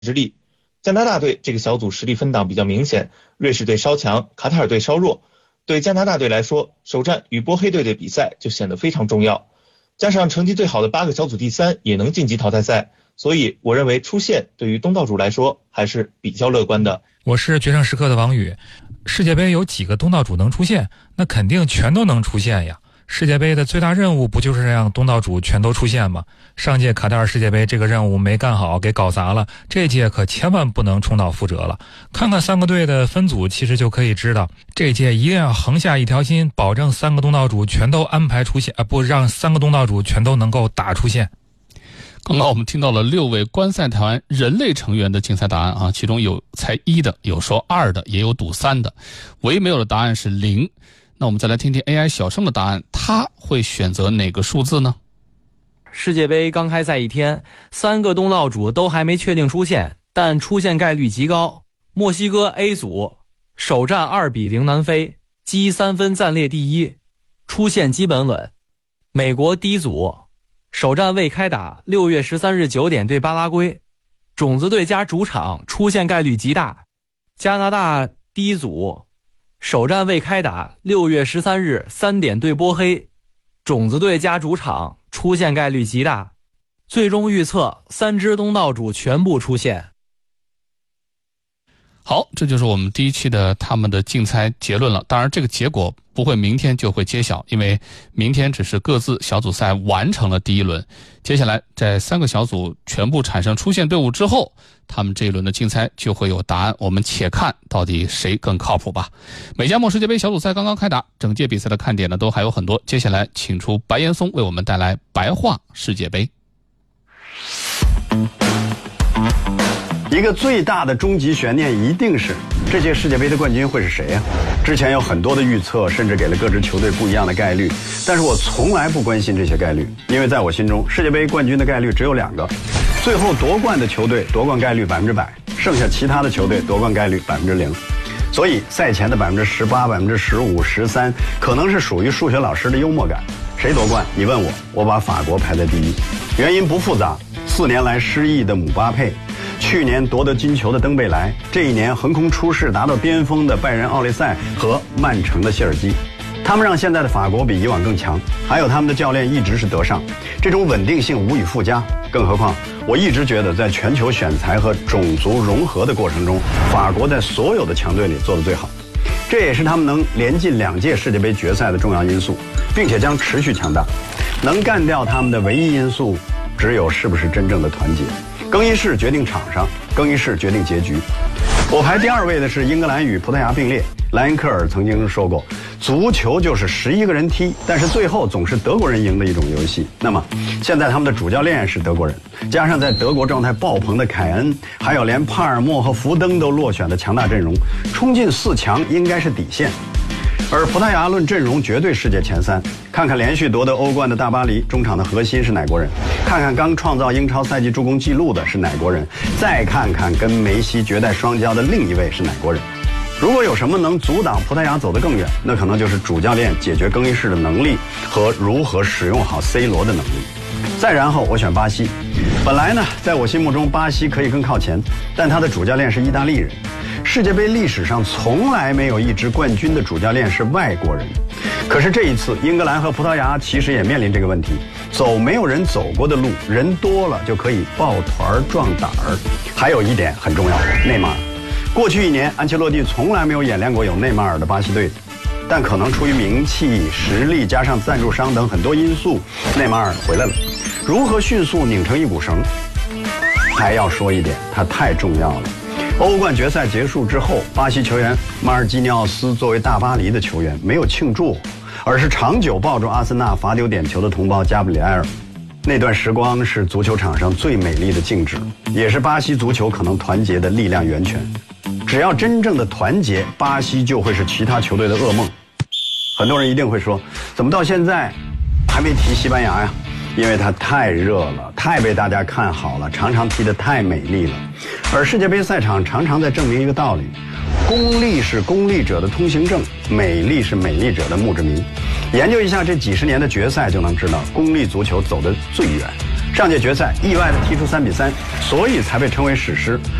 之力。加拿大队这个小组实力分档比较明显，瑞士队稍强，卡塔尔队稍弱。对加拿大队来说，首战与波黑队的比赛就显得非常重要。加上成绩最好的8个小组第3也能晋级淘汰赛，所以我认为出线对于东道主来说还是比较乐观的。 我是决胜时刻的王宇。世界杯有几个东道主能出线？那肯定全都能出线呀。世界杯的最大任务不就是让东道主全都出线吗？上届卡塔尔世界杯这个任务没干好，给搞砸了，这届可千万不能重蹈覆辙了。看看3个队的分组，其实就可以知道，这届一定要横下一条心，保证3个东道主全都安排出线，不让3个东道主全都能够打出线。 刚刚我们听到了6位观赛团人类成员的竞赛答案啊，其中有猜1的，有说2的，也有赌3的，唯一没有的答案是0。那我们再来听听 AI 小生的答案，他会选择哪个数字呢？ 世界杯刚开赛一天，3个东道主都还没确定出线，但出线概率极高。墨西哥 A 组首战2-0南非，积3分暂列第1，出线基本稳。美国 D 组首战未开打，6月13日9点对巴拉圭，种子队加主场，出线概率极大。加拿大 D 组首战未开打，6月13日3点对波黑，种子队加主场，出线概率极大。最终预测3支东道主全部出线。 好，这就是我们第一期的他们的竞猜结论了。当然这个结果不会明天就会揭晓，因为明天只是各自小组赛完成了第1轮，接下来在3个小组全部产生出线队伍之后，他们这一轮的竞猜就会有答案，我们且看到底谁更靠谱吧。美加墨世界杯小组赛刚刚开打，整届比赛的看点呢都还有很多，接下来请出白岩松为我们带来白话世界杯。 一个最大的终极悬念一定是这届世界杯的冠军会是谁呀？之前有很多的预测，甚至给了各支球队不一样的概率，但是我从来不关心这些概率，因为在我心中，世界杯冠军的概率只有2个，最后夺冠的球队夺冠概率100%，剩下其他的球队夺冠概率0%。所以赛前的18%、15%、13%，可能是属于数学老师的幽默感。谁夺冠？你问我，我把法国排在第1，原因不复杂，4年来失意的姆巴佩，去年夺得金球的登贝莱，这一年横空出世达到巅峰的拜仁奥利赛和曼城的谢尔基，他们让现在的法国比以往更强，还有他们的教练一直是德尚，这种稳定性无以复加。更何况我一直觉得在全球选材和种族融合的过程中，法国在所有的强队里做得最好，这也是他们能连进2届世界杯决赛的重要因素，并且将持续强大。能干掉他们的唯一因素只有是不是真正的团结。更衣室决定场上，更衣室决定结局。我排第2位的是英格兰与葡萄牙并列。莱因克尔曾经说过，足球就是11个人踢，但是最后总是德国人赢的一种游戏。那么现在他们的主教练是德国人，加上在德国状态爆棚的凯恩，还有连帕尔默和福登都落选的强大阵容，冲进4强应该是底线。而葡萄牙论阵容绝对世界前3，看看连续夺得欧冠的大巴黎，中场的核心是哪国人？看看刚创造英超赛季助攻纪录的是哪国人？再看看跟梅西绝代双骄的另一位是哪国人？如果有什么能阻挡葡萄牙走得更远，那可能就是主教练解决更衣室的能力和如何使用好 C 罗的能力。再然后我选巴西。本来呢，在我心目中巴西可以更靠前，但他的主教练是意大利人。世界杯历史上从来没有一支冠军的主教练是外国人。可是这一次，英格兰和葡萄牙其实也面临这个问题，走没有人走过的路，人多了就可以抱团壮胆儿。还有一点很重要，内马尔。过去1年，安切洛蒂从来没有演练过有内马尔的巴西队，但可能出于名气、实力加上赞助商等很多因素，内马尔回来了。如何迅速拧成一股绳？还要说一点，他太重要了。欧冠决赛结束之后，巴西球员马尔基尼奥斯作为大巴黎的球员没有庆祝，而是长久抱住阿森纳罚丢点球的同胞加布里埃尔。那段时光是足球场上最美丽的静止，也是巴西足球可能团结的力量源泉。只要真正的团结，巴西就会是其他球队的噩梦。很多人一定会说，怎么到现在还没提西班牙呀？因为它太热了，太被大家看好了，常常踢得太美丽了。而世界杯赛场常常在证明一个道理，功利是功利者的通行证，美丽是美丽者的墓志铭。研究一下这几十年的决赛就能知道，功利足球走得最远。 上届决赛意外的踢出3-3，所以才被称为史诗。